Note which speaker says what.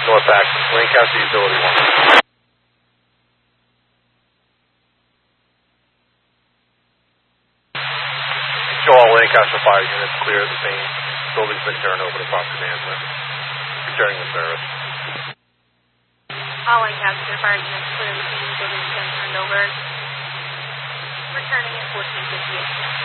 Speaker 1: North Access, Lancaster Utility 1. Show all Lancaster fire units clear the same building's been turned over to property management. Returning the service.
Speaker 2: All Lancaster fire units clear the same building's been turned over. Returning at 1458.